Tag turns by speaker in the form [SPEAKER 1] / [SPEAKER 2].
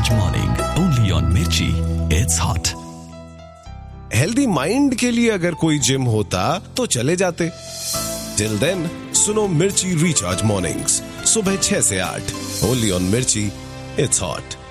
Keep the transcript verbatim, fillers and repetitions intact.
[SPEAKER 1] Recharge morning only on मिर्ची, it's hot.
[SPEAKER 2] Healthy mind के लिए अगर कोई जिम होता तो चले जाते। टिल देन सुनो मिर्ची रिचार्ज मॉर्निंग्स सुबह छह से आठ ओनली ऑन मिर्ची, इट्स हॉट।